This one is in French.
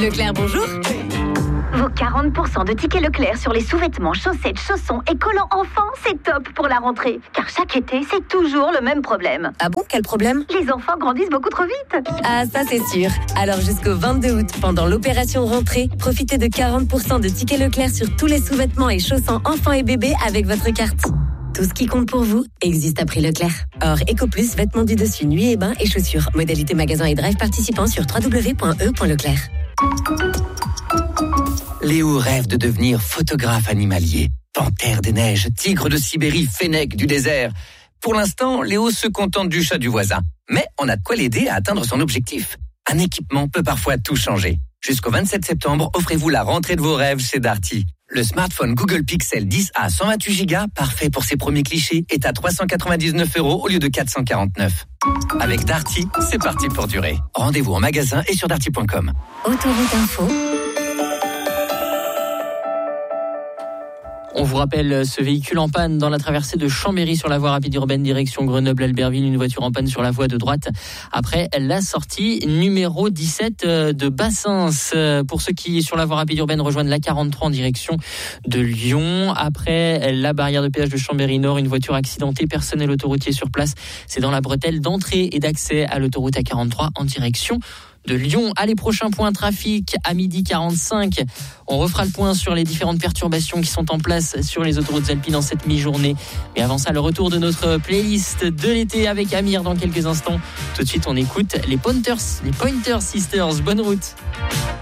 Leclerc, bonjour. Vos 40% de tickets Leclerc sur les sous-vêtements, chaussettes, chaussons et collants enfants, c'est top pour la rentrée. Car chaque été, c'est toujours le même problème. Ah bon, quel problème? Les enfants grandissent beaucoup trop vite. Ah, ça c'est sûr. Alors jusqu'au 22 août, pendant l'opération rentrée, profitez de 40% de tickets Leclerc sur tous les sous-vêtements et chaussons enfants et bébés avec votre carte. Tout ce qui compte pour vous existe à prix Leclerc. Or, EcoPlus, vêtements du dessus, nuit et bain et chaussures. Modalité magasin et drive participants sur www.e.leclerc. Léo rêve de devenir photographe animalier. Panthère des neiges, tigre de Sibérie, fennec du désert. Pour l'instant, Léo se contente du chat du voisin. Mais on a de quoi l'aider à atteindre son objectif. Un équipement peut parfois tout changer. Jusqu'au 27 septembre, offrez-vous la rentrée de vos rêves chez Darty. Le smartphone Google Pixel 10a 128 Go, parfait pour ses premiers clichés, est à 399 € au lieu de 449. Avec Darty, c'est parti pour durer. Rendez-vous en magasin et sur darty.com. Autoroute Info. On vous rappelle ce véhicule en panne dans la traversée de Chambéry sur la voie rapide urbaine direction Grenoble-Albertville. Une voiture en panne sur la voie de droite après la sortie numéro 17 de Bassins. Pour ceux qui, sur la voie rapide urbaine, rejoignent la 43 en direction de Lyon. Après la barrière de péage de Chambéry-Nord, une voiture accidentée, personnel autoroutier sur place. C'est dans la bretelle d'entrée et d'accès à l'autoroute A43 en direction de Lyon. Allez, prochain point trafic à 12h45. On refera le point sur les différentes perturbations qui sont en place sur les autoroutes alpines en cette mi-journée. Mais avant ça, le retour de notre playlist de l'été avec Amir dans quelques instants. Tout de suite, on écoute les Pointer Sisters. Bonne route.